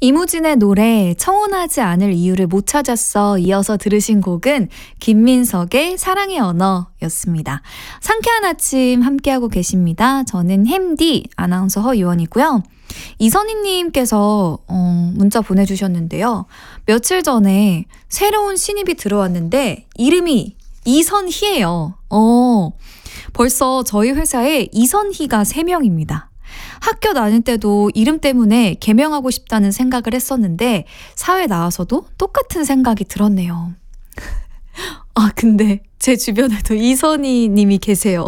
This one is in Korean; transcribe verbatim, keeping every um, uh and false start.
이무진의 노래 청혼하지 않을 이유를 못 찾았어 이어서 들으신 곡은 김민석의 사랑의 언어였습니다. 상쾌한 아침 함께하고 계십니다. 저는 햄디 아나운서 허유원이고요. 이선희님께서 어, 문자 보내주셨는데요. 며칠 전에 새로운 신입이 들어왔는데 이름이 이선희예요. 어, 벌써 저희 회사에 이선희가 세 명입니다. 학교 다닐 때도 이름 때문에 개명하고 싶다는 생각을 했었는데 사회 나와서도 똑같은 생각이 들었네요. 아 근데 제 주변에도 이선희 님이 계세요.